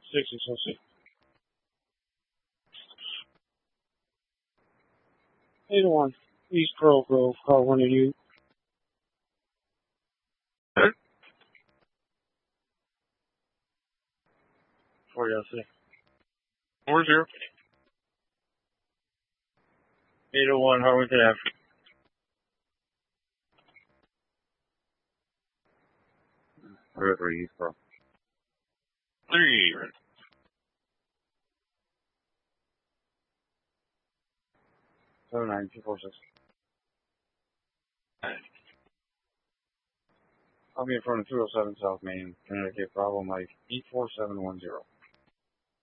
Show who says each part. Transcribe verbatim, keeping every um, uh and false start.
Speaker 1: six six oh six. eight oh one, East Pearl Grove, call one of you. Four oh six. Four zero. eight oh one, Harwinton Ave.
Speaker 2: River East Pearl.
Speaker 1: Three.
Speaker 2: Seven nine two four six. I'll be in front of two oh seven South Main, Connecticut, Bravo Mike, eight four seven one zero.